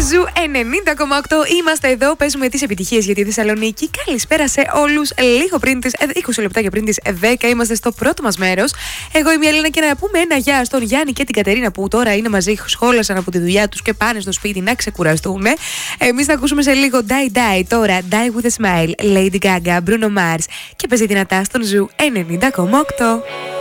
Ζου 90,8. Είμαστε εδώ, παίζουμε τις επιτυχίες για τη Θεσσαλονίκη. Καλησπέρα σε όλους. Λίγο πριν τις 20 λεπτάκια πριν τις 10 είμαστε στο πρώτο μας μέρος. Εγώ είμαι η Ελένα και να πούμε ένα γεια στον Γιάννη και την Κατερίνα που τώρα είναι μαζί, σχόλασαν από τη δουλειά τους και πάνε στο σπίτι να ξεκουραστούν. Εμείς θα ακούσουμε σε λίγο Die Die. Τώρα Die with a Smile, Lady Gaga, Bruno Mars και παίζει δυνατά στον Ζου 90,8.